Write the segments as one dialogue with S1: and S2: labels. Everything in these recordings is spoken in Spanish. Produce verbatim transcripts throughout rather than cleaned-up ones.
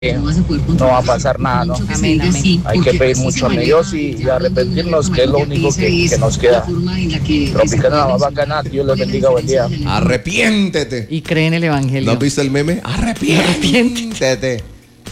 S1: no va a pasar nada, ¿no?
S2: Amén, amén.
S1: Hay que pedir mucho a Dios y, y arrepentirnos, que es lo único que, que nos queda. Tropicana la más bacana, Dios les bendiga, buen día.
S3: Arrepiéntete.
S2: Y cree en el evangelio.
S3: ¿No has visto el meme? Arrepiéntete.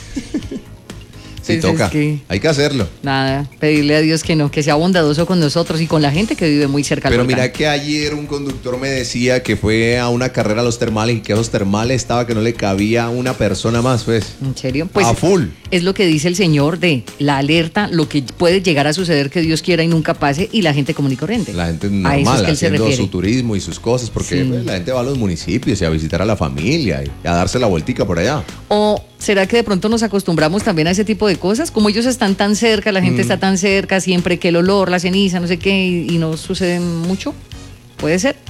S3: Sí,
S2: Pues
S3: toca.
S2: es que-
S3: Hay que hacerlo.
S2: Nada, pedirle a Dios que no, que sea bondadoso con nosotros y con la gente que vive muy cerca del
S3: Pero
S2: volcán.
S3: mira que ayer un conductor me decía que fue a una carrera a los termales y que a los termales estaba que no le cabía una persona más, pues.
S2: ¿En serio? Pues
S3: a full.
S2: es lo que dice el Señor de la alerta, lo que puede llegar a suceder que Dios quiera y nunca pase, y la gente común y corriente.
S3: La gente
S2: A eso es
S3: normal,
S2: que él se
S3: haciendo
S2: refiere.
S3: su turismo y sus cosas, porque
S2: Sí.
S3: pues, la gente va a los municipios y a visitar a la familia y a darse la vueltica por allá.
S2: ¿O será que de pronto nos acostumbramos también a ese tipo de cosas? Como ellos están tan cerca, la gente
S3: Mm.
S2: está tan cerca, siempre que el olor, la ceniza, no sé qué, y, y no sucede mucho. ¿Puede ser?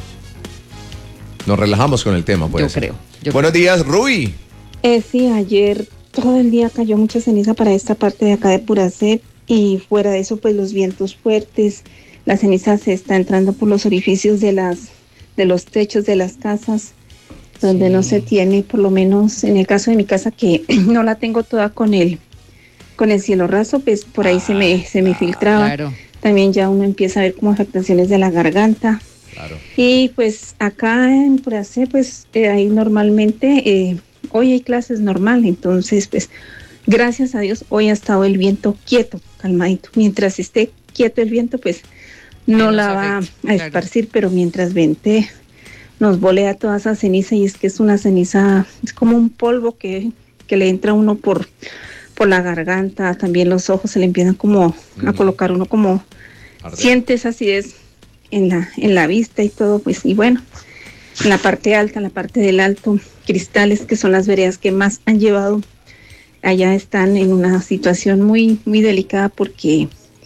S3: Nos relajamos con el tema, puede
S2: Yo
S3: ser.
S2: creo, yo
S3: Buenos días, Rui.
S4: Eh, sí, ayer todo el día cayó mucha ceniza para esta parte de acá de Puracé y fuera de eso pues los vientos fuertes, la ceniza se está entrando por los orificios de las de los techos de las casas donde
S2: Sí.
S4: no se tiene, por lo menos en el caso de mi casa que no la tengo toda con el con el cielo raso, pues por ahí se me se me filtraba.
S2: Claro.
S4: También ya uno empieza a ver como afectaciones de la garganta.
S3: Claro.
S4: Y pues acá en Puracé, pues eh, ahí normalmente, eh, hoy hay clases normal, entonces pues gracias a Dios hoy ha estado el viento quieto, calmadito. Mientras esté quieto el viento, pues no
S2: Menos
S4: la va
S2: afecta,
S4: a
S2: claro.
S4: esparcir, pero mientras vente nos volea toda esa ceniza y es que es una ceniza, es como un polvo que, que le entra a uno por, por la garganta, también los ojos se le empiezan como a
S3: Mm.
S4: colocar uno como
S3: Arde.
S4: siente esa acidez en la, en la vista y todo, pues, y bueno, en la parte alta, en la parte del alto, Cristales, que son las veredas que más han llevado, allá están en una situación muy, muy delicada porque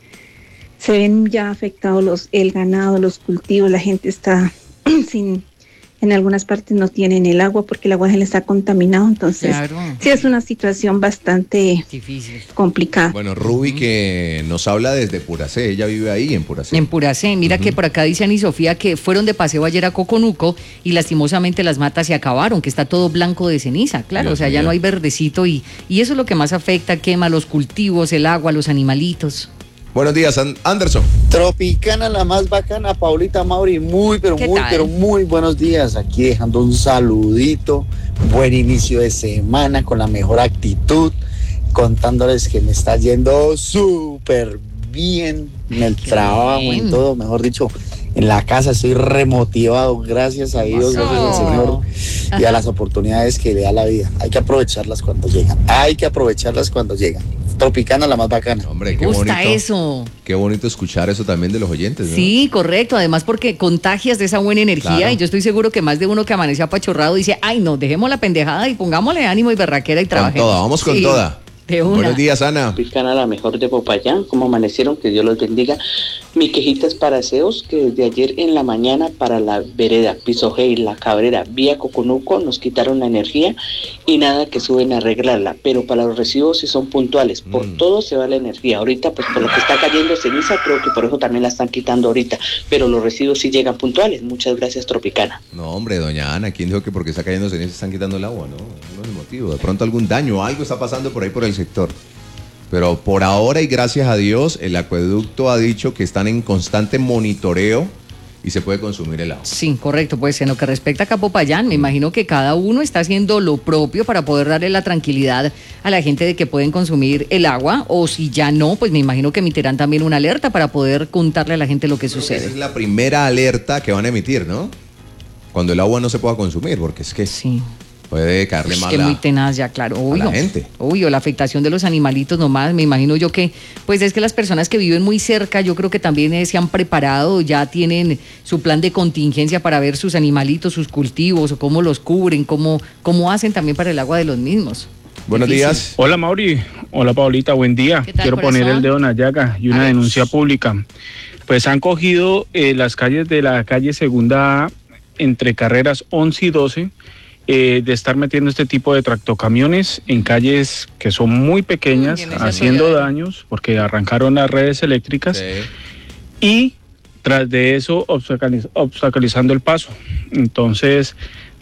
S4: se ven ya afectados los, el ganado, los cultivos, la gente está sin, en algunas partes no tienen el agua porque el agua se les está contaminado, entonces
S2: Claro.
S4: sí es una situación bastante
S2: Difícil.
S4: complicada.
S3: Bueno, Ruby que nos habla desde Puracé, ella vive ahí en Puracé.
S2: En Puracé, mira que por acá dice Ani Sofía que fueron de paseo ayer a Coconuco y lastimosamente las matas se acabaron, que está todo blanco de ceniza, claro,
S3: Dios
S2: o sea, ya
S3: mío.
S2: no hay verdecito y, y eso es lo que más afecta, quema los cultivos, el agua, los animalitos.
S3: Buenos días, An- Anderson.
S5: Tropicana, la más bacana, Paulita Mauri, muy, pero
S2: ¿Qué
S5: muy,
S2: tal?
S5: pero muy buenos días. Aquí dejando un saludito, buen inicio de semana, con la mejor actitud, contándoles que me está yendo súper bien en el
S2: Qué
S5: trabajo,
S2: bien.
S5: en todo, mejor dicho, en la casa estoy remotivado, gracias a Dios, gracias al Señor y a las oportunidades que le da la vida. Hay que aprovecharlas cuando llegan, hay que aprovecharlas cuando llegan. Tropicana, la más bacana.
S3: Hombre,
S2: Me
S3: qué
S2: gusta
S3: bonito.
S2: eso.
S3: Qué bonito escuchar eso también de los oyentes, ¿no?
S2: Sí, correcto, además porque contagias de esa buena energía
S3: Claro.
S2: y yo estoy seguro que más de uno que amanece apachorrado dice, ay no, dejemos la pendejada y pongámosle ánimo y berraquera y
S3: Con
S2: trabajemos.
S3: toda, vamos con
S2: Sí,
S3: toda.
S2: De una.
S3: Buenos días, Ana.
S6: Tropicana, la mejor de Popayán, como amanecieron, que Dios los bendiga. Mi quejita es para Zeus, que desde ayer en la mañana para la vereda Pisogey, La Cabrera, vía Coconuco, nos quitaron la energía y nada que suben a arreglarla, pero para los residuos sí son puntuales, por
S3: Mm.
S6: todo se va la energía. Ahorita, pues por lo que está cayendo ceniza, creo que por eso también la están quitando ahorita, pero los residuos sí llegan puntuales. Muchas gracias, Tropicana.
S3: No, hombre, doña Ana, ¿quién dijo que porque está cayendo ceniza se están quitando el agua? No, no es el motivo. De pronto algún daño, algo está pasando por ahí por el sector. Pero por ahora y gracias a Dios, el acueducto ha dicho que están en constante monitoreo y se puede consumir el agua.
S2: Sí, correcto. Pues en lo que respecta a Capopayán, me imagino que cada uno está haciendo lo propio para poder darle la tranquilidad a la gente de que pueden consumir el agua, o si ya no, pues me imagino que emitirán también una alerta para poder contarle a la gente lo que
S3: Esa es
S2: sucede.
S3: la primera alerta que van a emitir, ¿no? Cuando el agua no se pueda consumir, porque es que
S2: Sí.
S3: puede caerle
S2: Es
S3: mal
S2: que
S3: a,
S2: muy tenaz ya, claro, obvio.
S3: la gente.
S2: Obvio, la afectación de los animalitos nomás, me imagino yo que, pues es que las personas que viven muy cerca, yo creo que también eh, se han preparado, ya tienen su plan de contingencia para ver sus animalitos, sus cultivos, o cómo los cubren, cómo, cómo hacen también para el agua de los mismos.
S3: Buenos
S2: Difícil.
S3: días.
S7: Hola Mauri, hola Paulita, buen día.
S2: ¿Qué tal,
S7: Quiero
S2: corazón?
S7: poner el dedo en la llaga y
S2: A
S7: una
S2: ver.
S7: denuncia pública. Pues han cogido eh, las calles de la calle Segunda A entre carreras once y doce eh, de estar metiendo este tipo de tractocamiones en calles que son muy pequeñas,
S2: Mm, en esa
S7: haciendo
S2: soledad.
S7: daños porque arrancaron las redes eléctricas
S3: Sí.
S7: y tras de eso obstacaliz- obstaculizando el paso. Entonces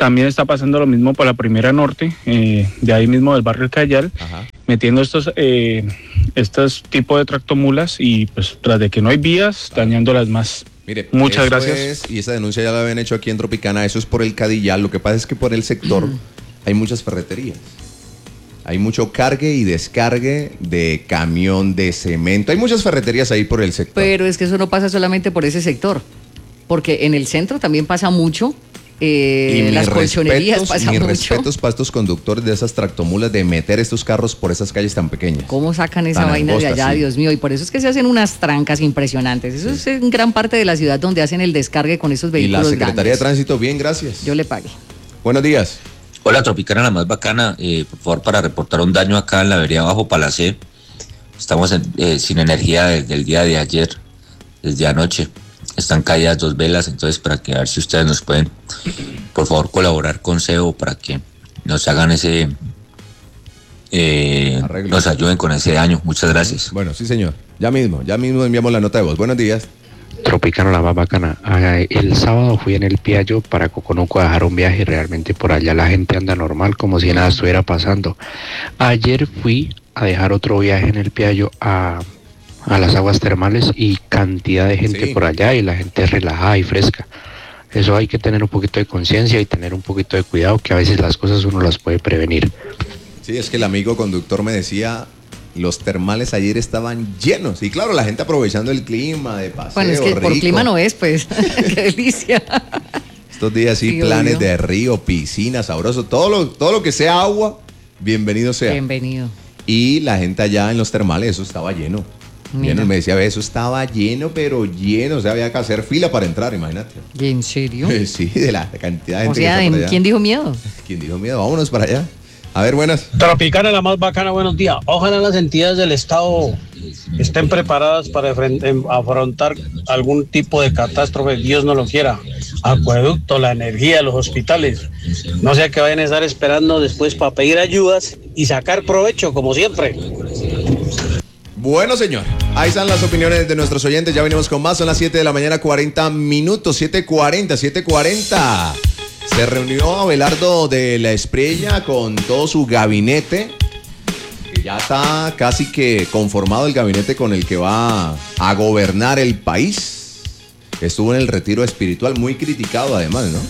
S7: también está pasando lo mismo por la Primera Norte, eh, de ahí mismo del barrio El Cayal,
S3: Ajá.
S7: metiendo estos eh, estos tipos de tractomulas y pues tras de que no hay vías, dañándolas más.
S3: Mire,
S7: muchas
S3: eso
S7: gracias.
S3: es, y esa denuncia ya la habían hecho aquí en Tropicana, eso es por el Cadillal. Lo que pasa es que por el sector hay muchas ferreterías. Hay mucho cargue y descargue de camión, de cemento. Hay muchas ferreterías ahí por el sector.
S2: Pero es que eso no pasa solamente por ese sector, porque en el centro también pasa mucho. Eh,
S3: y
S2: las
S3: mis
S2: colchonerías
S3: respetos,
S2: pasa
S3: mis
S2: mucho.
S3: respetos para estos conductores de esas tractomulas de meter estos carros por esas calles tan pequeñas.
S2: ¿Cómo sacan esa
S3: Tan
S2: vaina
S3: angostas,
S2: de allá,
S3: sí.
S2: Dios mío? Y por eso es que se hacen unas trancas impresionantes. Eso
S3: Sí.
S2: es en gran parte de la ciudad donde hacen el descargue con esos
S3: Y
S2: vehículos
S3: la Secretaría
S2: grandes.
S3: de Tránsito, bien, gracias.
S2: Yo le pagué.
S3: Buenos días.
S8: Hola, Tropicana, la más bacana. Eh, por favor, para reportar un daño acá en la vereda Bajo Palacé. Estamos en- eh, sin energía desde el día de ayer, desde anoche. Están caídas dos velas, entonces para que a ver si ustedes nos pueden, por favor, colaborar con C E O para que nos hagan ese, eh,
S3: Arreglo.
S8: nos ayuden con ese daño. Muchas gracias.
S3: Bueno, sí, señor. Ya mismo, ya mismo enviamos la nota de voz. Buenos días.
S9: Tropicano, la más bacana. Ah, el sábado fui en el Piallo para Coconuco a dejar un viaje y realmente por allá la gente anda normal como si nada estuviera pasando. Ayer fui a dejar otro viaje en el Piallo a, a las aguas termales y cantidad de gente
S3: Sí.
S9: por allá y la gente relajada y fresca. Eso hay que tener un poquito de conciencia y tener un poquito de cuidado, que a veces las cosas uno las puede prevenir.
S3: Sí, es que el amigo conductor me decía, los termales ayer estaban llenos. Y claro, la gente aprovechando el clima de paseo.
S2: Bueno, es que por
S3: rico.
S2: clima no es, pues. Qué delicia.
S3: Estos días sí,
S2: Sí,
S3: planes
S2: obvio.
S3: de río, piscina, sabroso. Todo lo, todo lo que sea agua, bienvenido sea.
S2: Bienvenido.
S3: Y la gente allá en los termales, eso estaba lleno.
S2: Mira.
S3: Lleno, me decía, ve, eso estaba lleno, pero lleno. O sea, había que hacer fila para entrar, imagínate.
S2: ¿Y en serio?
S3: Sí, de la cantidad de gente
S2: O sea,
S3: que está por
S2: ¿en
S3: allá.
S2: quién dijo miedo?
S3: ¿Quién dijo miedo? Vámonos para allá. A ver, buenas.
S10: Tropicana, la más bacana, buenos días. Ojalá las entidades del Estado estén preparadas para enfren- em- afrontar algún tipo de catástrofe, Dios no lo quiera. Acueducto, la energía, los hospitales. No sea que vayan a estar esperando después para pedir ayudas y sacar provecho, como siempre.
S3: Bueno, señor. Ahí están las opiniones de nuestros oyentes. Ya venimos con más. Son las siete de la mañana, cuarenta minutos. siete cuarenta, siete cuarenta. Se reunió Abelardo de la Espriella con todo su gabinete. Ya está casi que conformado el gabinete con el que va a gobernar el país. Estuvo en el retiro espiritual, muy criticado además, ¿no?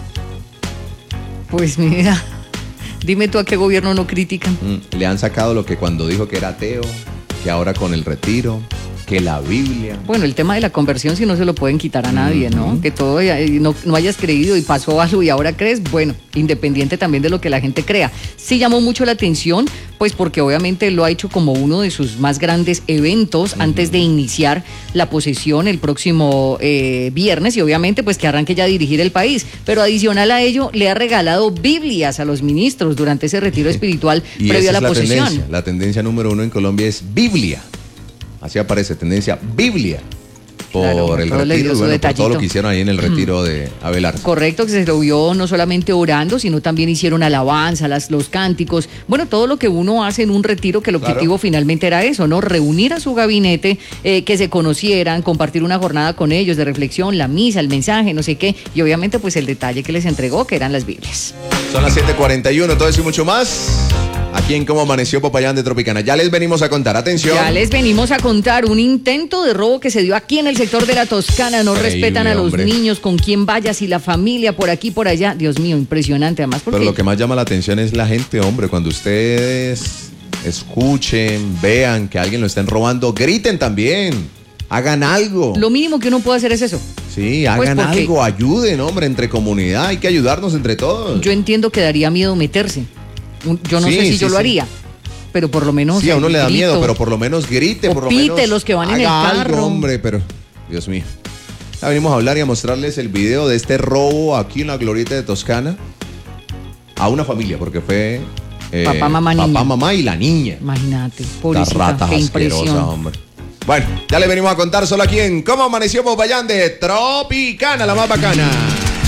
S2: Pues mira, dime tú a qué gobierno no critican.
S3: Mm, Le han sacado lo que cuando dijo que era ateo, que ahora con el retiro, que la Biblia.
S2: Bueno, el tema de la conversión si no se lo pueden quitar a nadie, ¿no? Que todo eh, no, no hayas creído y pasó algo y ahora crees, bueno, independiente también de lo que la gente crea. Sí llamó mucho la atención, pues porque obviamente lo ha hecho como uno de sus más grandes eventos uh-huh. antes de iniciar la posesión el próximo eh, viernes y obviamente pues que arranque ya a dirigir el país. Pero adicional a ello, le ha regalado Biblias a los ministros durante ese retiro espiritual
S3: y
S2: previo a la,
S3: la
S2: posesión.
S3: Tendencia. La tendencia número uno en Colombia es Biblia. Así aparece, tendencia Biblia. Por
S2: Claro,
S3: el
S2: todo le dio
S3: retiro,
S2: su
S3: bueno, por
S2: detallito.
S3: todo lo que hicieron ahí en el retiro de Abelardo.
S2: Correcto, que se lo vio no solamente orando, sino también hicieron alabanza, las, los cánticos, bueno, todo lo que uno hace en un retiro, que el objetivo
S3: Claro.
S2: finalmente era eso, ¿no? Reunir a su gabinete, eh, que se conocieran, compartir una jornada con ellos de reflexión, la misa, el mensaje, no sé qué, y obviamente pues el detalle que les entregó, que eran las Biblias.
S3: Son las siete cuarenta y uno, todo eso y mucho más. Aquí en Cómo Amaneció Popayán de Tropicana. Ya les venimos a contar, atención.
S2: Ya les venimos a contar un intento de robo que se dio aquí en el sector de la Toscana. No
S3: Increíble,
S2: respetan a los
S3: hombre.
S2: niños, con quién vayas y la familia por aquí, por allá. Dios mío, impresionante. Además, porque
S3: Pero lo que más llama la atención es la gente, hombre. Cuando ustedes escuchen, vean que alguien lo estén robando, griten también. Hagan algo.
S2: lo mínimo que uno puede hacer es eso.
S3: Sí,
S2: Pues
S3: hagan
S2: porque-
S3: algo, ayuden, hombre, entre comunidad. Hay que ayudarnos entre todos.
S2: Yo entiendo que daría miedo meterse. Un- Yo no
S3: Sí,
S2: sé si
S3: sí,
S2: yo lo
S3: sí.
S2: haría, pero por lo menos.
S3: Sí, a uno
S2: el
S3: le da
S2: grito.
S3: miedo, pero por lo menos grite,
S2: O
S3: por lo
S2: pite
S3: menos
S2: los que van en el
S3: haga
S2: carro.
S3: algo, hombre, pero Dios mío. Ya venimos a hablar y a mostrarles el video de este robo aquí en la glorieta de Toscana a una familia, porque fue eh,
S2: Papá, mamá,
S3: papá,
S2: niña.
S3: mamá y la niña.
S2: Imagínate,
S3: Las
S2: pobrecita,
S3: ratas
S2: qué
S3: asquerosas,
S2: impresión.
S3: hombre. Bueno, ya le venimos a contar solo aquí en Cómo Amaneció Popayán de Tropicana, la más bacana.